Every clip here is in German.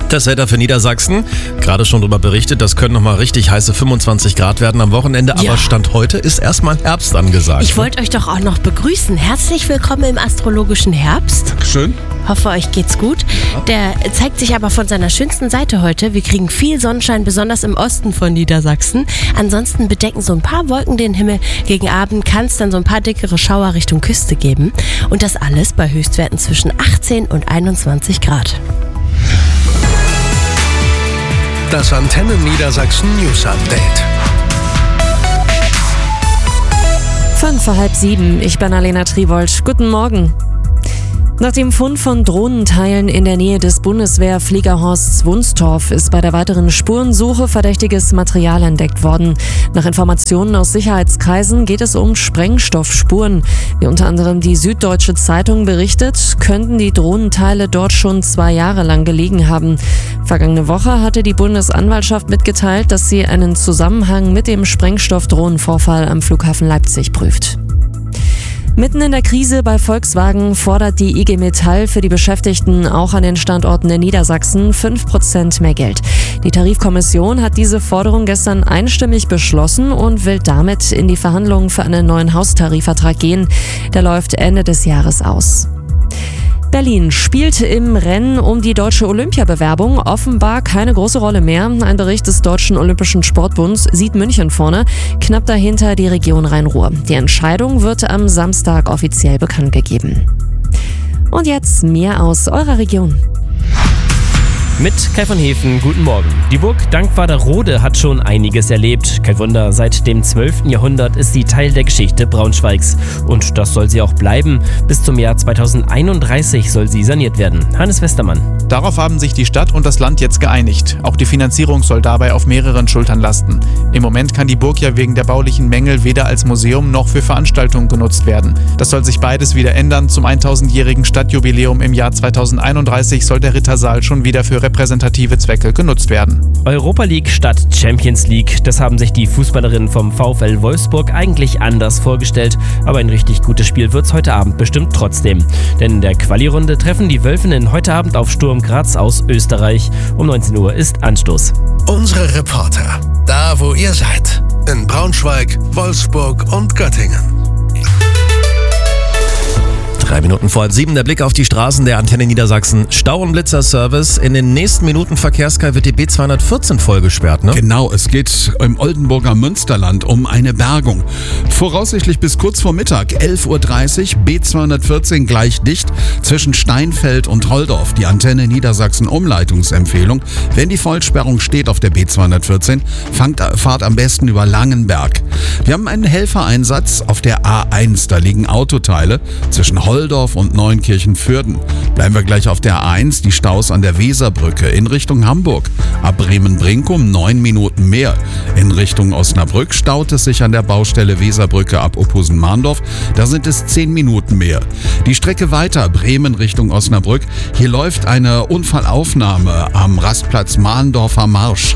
Das Wetter für Niedersachsen, gerade schon darüber berichtet, das können nochmal richtig heiße 25 Grad werden am Wochenende, aber Stand heute ist erstmal Herbst angesagt. Ich wollte euch doch auch noch begrüßen. Herzlich willkommen im astrologischen Herbst. Schön. Hoffe, euch geht's gut. Der zeigt sich aber von seiner schönsten Seite heute. Wir kriegen viel Sonnenschein, besonders im Osten von Niedersachsen. Ansonsten bedecken so ein paar Wolken den Himmel. Gegen Abend kann es dann so ein paar dickere Schauer Richtung Küste geben. Und das alles bei Höchstwerten zwischen 18 und 21 Grad. Das Antenne Niedersachsen News Update. 6:05. Ich bin Alena Triwold. Guten Morgen. Nach dem Fund von Drohnenteilen in der Nähe des Bundeswehrfliegerhorsts Wunstorf ist bei der weiteren Spurensuche verdächtiges Material entdeckt worden. Nach Informationen aus Sicherheitskreisen geht es um Sprengstoffspuren. Wie unter anderem die Süddeutsche Zeitung berichtet, könnten die Drohnenteile dort schon 2 Jahre lang gelegen haben. Vergangene Woche hatte die Bundesanwaltschaft mitgeteilt, dass sie einen Zusammenhang mit dem Sprengstoffdrohnenvorfall am Flughafen Leipzig prüft. Mitten in der Krise bei Volkswagen fordert die IG Metall für die Beschäftigten auch an den Standorten in Niedersachsen 5% mehr Geld. Die Tarifkommission hat diese Forderung gestern einstimmig beschlossen und will damit in die Verhandlungen für einen neuen Haustarifvertrag gehen. Der läuft Ende des Jahres aus. Berlin spielt im Rennen um die deutsche Olympiabewerbung offenbar keine große Rolle mehr. Ein Bericht des Deutschen Olympischen Sportbunds sieht München vorne, knapp dahinter die Region Rhein-Ruhr. Die Entscheidung wird am Samstag offiziell bekannt gegeben. Und jetzt mehr aus eurer Region. Mit Kai von Hefen, guten Morgen. Die Burg Dankwarder-Rode hat schon einiges erlebt. Kein Wunder, seit dem 12. Jahrhundert ist sie Teil der Geschichte Braunschweigs. Und das soll sie auch bleiben. Bis zum Jahr 2031 soll sie saniert werden. Hannes Westermann. Darauf haben sich die Stadt und das Land jetzt geeinigt. Auch die Finanzierung soll dabei auf mehreren Schultern lasten. Im Moment kann die Burg ja wegen der baulichen Mängel weder als Museum noch für Veranstaltungen genutzt werden. Das soll sich beides wieder ändern. Zum 1000-jährigen Stadtjubiläum im Jahr 2031 soll der Rittersaal schon wieder für repräsentative Zwecke genutzt werden. Europa League statt Champions League. Das haben sich die Fußballerinnen vom VfL Wolfsburg eigentlich anders vorgestellt. Aber ein richtig gutes Spiel wird's heute Abend bestimmt trotzdem. Denn in der Quali-Runde treffen die Wölfinnen heute Abend auf Sturm Graz aus Österreich. Um 19 Uhr ist Anstoß. Unsere Reporter, da wo ihr seid, in Braunschweig, Wolfsburg und Göttingen. 3 Minuten vor 7, der Blick auf die Straßen der Antenne Niedersachsen. Stau- und Blitzerservice. In den nächsten Minuten Verkehrssky wird die B214 voll gesperrt, ne? Genau, es geht im Oldenburger Münsterland um eine Bergung. Voraussichtlich bis kurz vor Mittag, 11:30 Uhr, B214 gleich dicht zwischen Steinfeld und Holdorf. Die Antenne Niedersachsen Umleitungsempfehlung. Wenn die Vollsperrung steht auf der B214, fahrt am besten über Langenberg. Wir haben einen Helfereinsatz auf der A1, da liegen Autoteile zwischen Holdorf und Neunkirchen-Fürden. Bleiben wir gleich auf der A1, die Staus an der Weserbrücke in Richtung Hamburg. Ab Bremen-Brinkum 9 Minuten mehr. In Richtung Osnabrück staut es sich an der Baustelle Weserbrücke ab Ophusen-Mahndorf. Da sind es 10 Minuten mehr. Die Strecke weiter, Bremen Richtung Osnabrück. Hier läuft eine Unfallaufnahme am Rastplatz Mahndorfer Marsch.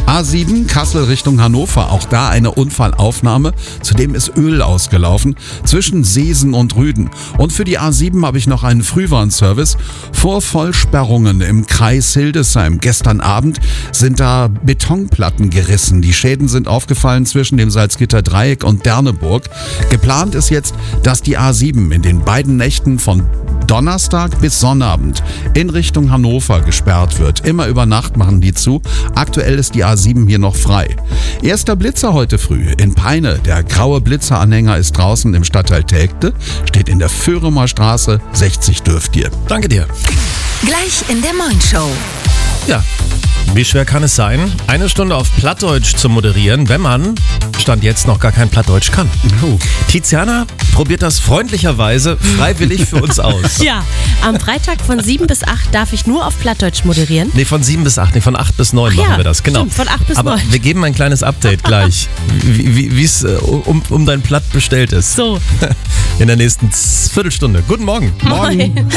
A7, Kassel Richtung Hannover. Auch da eine Unfallaufnahme. Zudem ist Öl ausgelaufen zwischen Seesen und Rüden. Und für die A7 habe ich noch einen Frühwarnservice. Vor Vollsperrungen im Kreis Hildesheim. Gestern Abend sind da Betonplatten gerissen. Die Schäden sind aufgefallen zwischen dem Salzgitter-Dreieck und Derneburg. Geplant ist jetzt, dass die A7 in den beiden Nächten von Donnerstag bis Sonnabend in Richtung Hannover gesperrt wird. Immer über Nacht machen die zu. Aktuell ist die A7 hier noch frei. Erster Blitzer heute früh in Peine. Der graue Blitzeranhänger ist draußen im Stadtteil Telgte, steht in der Föhremer Straße. 60 dürft ihr. Danke dir. Gleich in der Morning-Show. Ja, wie schwer kann es sein, 1 Stunde auf Plattdeutsch zu moderieren, wenn man Stand jetzt noch gar kein Plattdeutsch kann? Tiziana probiert das freundlicherweise freiwillig für uns aus. Ja, am Freitag von 7 bis 8 darf ich nur auf Plattdeutsch moderieren. Nee, von 7 bis 8, nee, von 8 bis 9 machen wir das. Genau. Stimmt, von 8 bis Aber 9. wir geben ein kleines Update gleich, wie es um dein Platt bestellt ist. So. In der nächsten Viertelstunde. Guten Morgen. Moin.